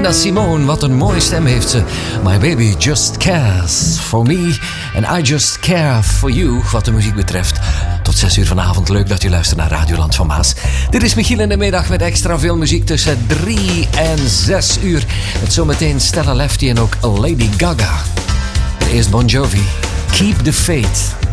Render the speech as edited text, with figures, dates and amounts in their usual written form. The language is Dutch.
Nina Simone, wat een mooie stem heeft ze. My baby just cares for me and I just care for you, wat de muziek betreft. Tot 6 uur vanavond. Leuk dat u luistert naar Radioland van Maas. Dit is Michiel in de middag met extra veel muziek tussen 3 en 6 uur. Met zometeen Stella Lefty en ook Lady Gaga. Eerst Bon Jovi. Keep the faith.